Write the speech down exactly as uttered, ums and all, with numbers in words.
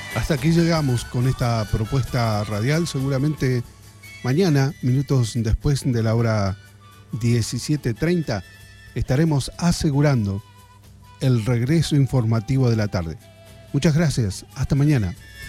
Hasta aquí llegamos con esta propuesta radial. Seguramente mañana, minutos después de la hora diecisiete treinta, estaremos asegurando el regreso informativo de la tarde. Muchas gracias. Hasta mañana.